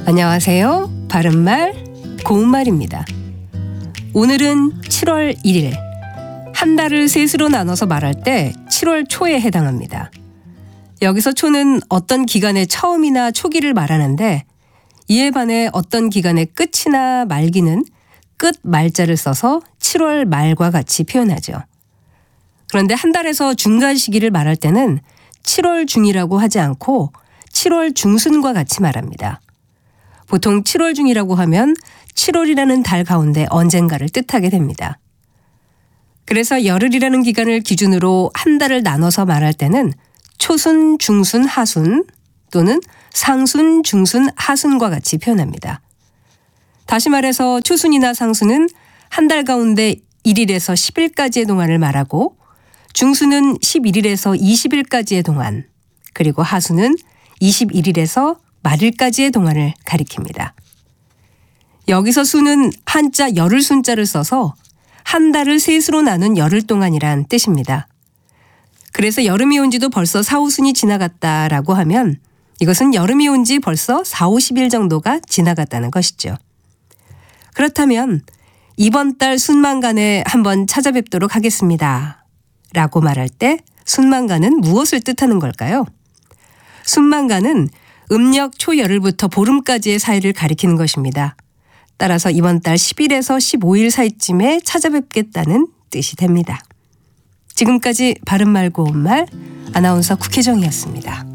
안녕하세요. 바른말 고운말입니다. 오늘은 7월 1일. 한 달을 셋으로 나눠서 말할 때 7월 초에 해당합니다. 여기서 초는 어떤 기간의 처음이나 초기를 말하는데, 이에 반해 어떤 기간의 끝이나 말기는 끝 말자를 써서 7월 말과 같이 표현하죠. 그런데 한 달에서 중간 시기를 말할 때는 7월 중이라고 하지 않고 7월 중순과 같이 말합니다. 보통 7월 중이라고 하면 7월이라는 달 가운데 언젠가를 뜻하게 됩니다. 그래서 열흘이라는 기간을 기준으로 한 달을 나눠서 말할 때는 초순, 중순, 하순 또는 상순, 중순, 하순과 같이 표현합니다. 다시 말해서 초순이나 상순은 한 달 가운데 1일에서 10일까지의 동안을 말하고, 중순은 11일에서 20일까지의 동안, 그리고 하순은 21일에서 말일까지의 동안을 가리킵니다. 여기서 수는 한자 열흘 순자를 써서 한 달을 셋으로 나눈 열흘 동안이란 뜻입니다. 그래서 여름이 온 지도 벌써 4, 5순이 지나갔다라고 하면 이것은 여름이 온 지 벌써 4, 50일 정도가 지나갔다는 것이죠. 그렇다면 이번 달 순만간에 한번 찾아뵙도록 하겠습니다 라고 말할 때 순만간은 무엇을 뜻하는 걸까요? 순만간은 음력 초열흘부터 보름까지의 사이를 가리키는 것입니다. 따라서 이번 달 10일에서 15일 사이쯤에 찾아뵙겠다는 뜻이 됩니다. 지금까지 바른말 고운말 아나운서 국혜정이었습니다.